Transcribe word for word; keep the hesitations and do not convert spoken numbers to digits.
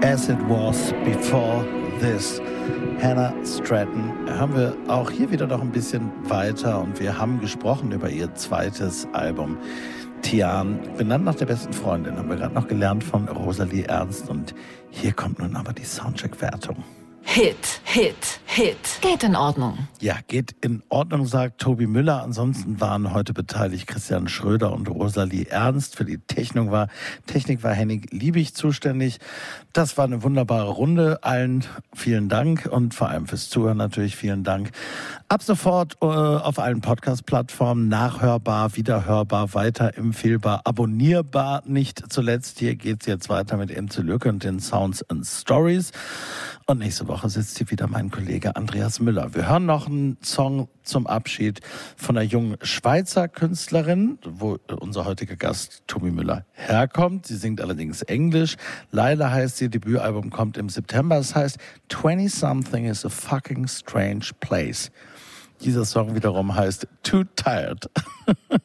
As It Was Before This. Hannah Stratton. Hören wir auch hier wieder noch ein bisschen weiter und wir haben gesprochen über ihr zweites Album. Tian, benannt nach der besten Freundin, haben wir gerade noch gelernt von Rosalie Ernst und hier kommt nun aber die Soundcheck-Wertung. Hit, Hit, Hit. Geht in Ordnung. Ja, geht in Ordnung, sagt Tobi Müller. Ansonsten waren heute beteiligt Christian Schröder und Rosalie Ernst. Für die Technik war, Technik war Henning Liebig zuständig. Das war eine wunderbare Runde. Allen vielen Dank und vor allem fürs Zuhören natürlich vielen Dank. Ab sofort äh, auf allen Podcast-Plattformen nachhörbar, wiederhörbar, weiterempfehlbar, abonnierbar. Nicht zuletzt, hier geht's jetzt weiter mit Imze Lücke und den Sounds and Stories. Und nächste Woche sitzt hier wieder mein Kollege Andreas Müller. Wir hören noch einen Song zum Abschied von einer jungen Schweizer Künstlerin, wo unser heutiger Gast Tobi Müller herkommt. Sie singt allerdings Englisch. Laila heißt sie, Debütalbum kommt im September. Es heißt twenty-something is a fucking strange place. Dieser Song wiederum heißt Too Tired.